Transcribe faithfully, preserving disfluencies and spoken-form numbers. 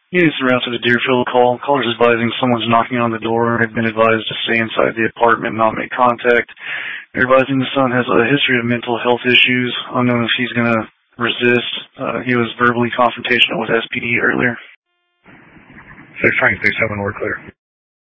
Units around to the Deerfield call. Callers advising someone's knocking on the door. Have been advised to stay inside the apartment and not make contact. They're advising the son has a history of mental health issues. Unknown if he's going to resist. Uh, he was verbally confrontational with S P D earlier. six nine six seven, we're clear.